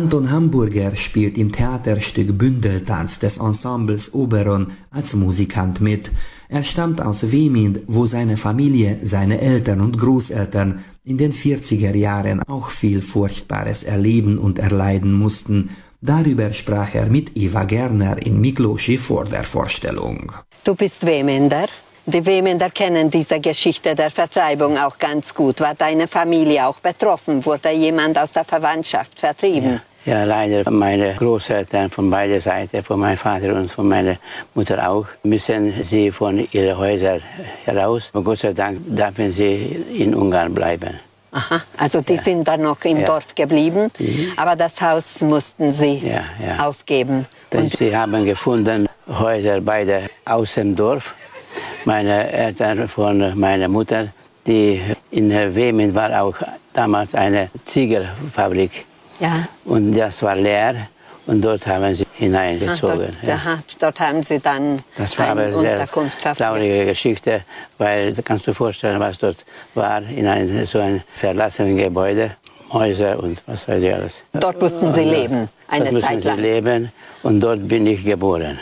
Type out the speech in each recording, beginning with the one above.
Anton Hamburger spielt im Theaterstück Bündeltanz des Ensembles Oberon als Musikant mit. Er stammt aus Wemind, wo seine Familie, seine Eltern und Großeltern in den 40er Jahren auch viel Furchtbares erleben und erleiden mussten. Darüber sprach er mit Eva Gerner in Miklósi vor der Vorstellung. Du bist Weminder. Die Weminder kennen diese Geschichte der Vertreibung auch ganz gut. War deine Familie auch betroffen? Wurde jemand aus der Verwandtschaft vertrieben? Ja, leider. Meine Großeltern von beider Seiten, von meinem Vater und von meiner Mutter auch, müssen sie von ihren Häusern heraus. Und Gott sei Dank dürfen sie in Ungarn bleiben. Aha, also die sind dann noch im Dorf geblieben, aber das Haus mussten sie aufgeben. Sie haben gefunden Häuser beide aus dem Dorf. Meine Eltern von meiner Mutter, die in Wemind war auch damals eine Ziegelfabrik. Ja. Und das war leer und dort haben sie hineingezogen. Dort haben sie dann das war aber eine sehr traurige Geschichte, weil kannst du dir vorstellen, was dort war, in so ein verlassenes Gebäude, Häuser und was weiß ich alles. Dort mussten sie leben, eine Zeit lang. Dort mussten sie leben und dort bin ich geboren.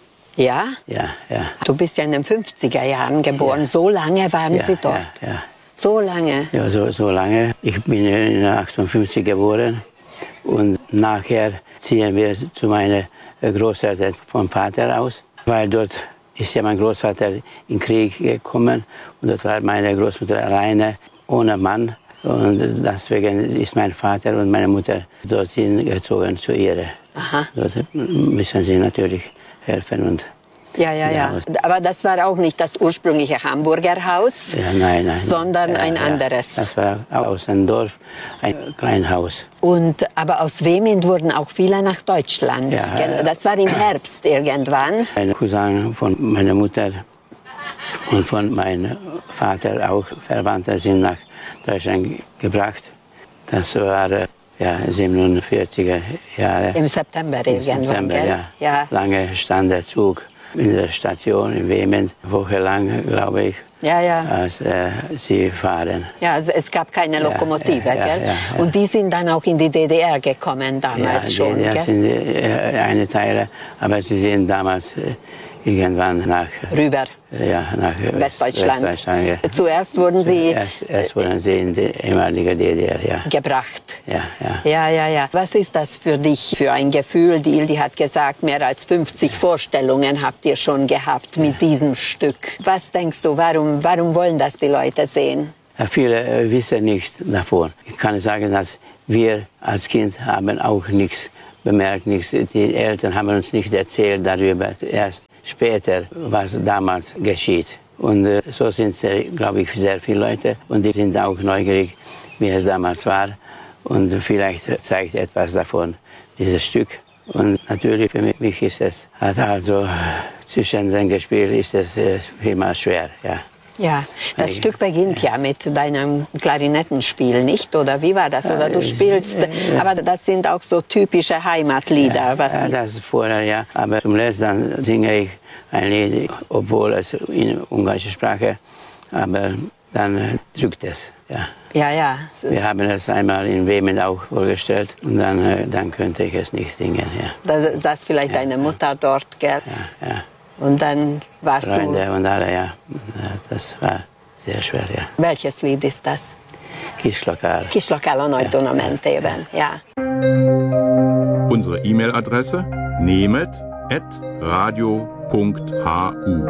Ja? Ja. Du bist ja in den 50er Jahren geboren. Ja. So lange waren Sie dort? Ja. So lange? Ja, so lange. Ich bin in 1958 geboren und nachher ziehen wir zu meiner Großeltern vom Vater aus, weil dort ist ja mein Großvater in den Krieg gekommen und dort war meine Großmutter alleine, ohne Mann. Und deswegen ist mein Vater und meine Mutter dorthin gezogen zu ihr. Aha. Dort müssen sie natürlich helfen und ja. Aber das war auch nicht das ursprüngliche Hamburger Haus, nein. sondern ein anderes. Das war aus einem Dorf, ein kleines Haus. Aber aus Wemind wurden auch viele nach Deutschland. Ja, das war im Herbst irgendwann. Ein Cousin von meiner Mutter und von meinem Vater, auch Verwandte, sind nach Deutschland gebracht. Das war 47er Jahre. Im September irgendwann, gell? Ja. Lange stand der Zug in der Station in Wemind, wochenlang, glaube ich, als sie fahren. Ja, also es gab keine Lokomotive, gell? Ja. Und die sind dann auch in die DDR gekommen damals schon, gell? Ja, sind eine Teile, aber sie sind damals irgendwann rüber. Ja, nach Westdeutschland. Ja. Zuerst wurden sie erst wurden sie in die ehemalige DDR, gebracht. Ja. Was ist das für dich für ein Gefühl? Die Ildi hat gesagt, mehr als 50 Vorstellungen habt ihr schon gehabt mit diesem Stück. Was denkst du, warum wollen das die Leute sehen? Ja, viele wissen nichts davon. Ich kann sagen, dass wir als Kind haben auch nichts bemerkt, nichts. Die Eltern haben uns nicht erzählt darüber. Erst später, was damals geschieht. Und so sind, glaube ich, sehr viele Leute. Und die sind auch neugierig, wie es damals war. Und vielleicht zeigt etwas davon, dieses Stück. Und natürlich für mich ist es, also zwischen den Gespielen ist es vielmal schwer, ja. Ja, das Stück beginnt ja mit deinem Klarinettenspiel, nicht? Oder wie war das? Oder du spielst, aber das sind auch so typische Heimatlieder. Ja, das ist vorher, ja. Aber zum letzten singe ich ein Lied, obwohl es in ungarischer Sprache, aber dann drückt es, ja. Ja. Wir haben es einmal in Wemind auch vorgestellt und dann könnte ich es nicht singen, ja. Das vielleicht deine Mutter dort, gell? Ja. Und dann warst Freunde und alle, ja. Das war sehr schwer, ja. Welches Lied ist das? Kislakál. Kislakál a nagy Duna mentében, ja. Unsere E-Mail-Adresse nemet@radio.hu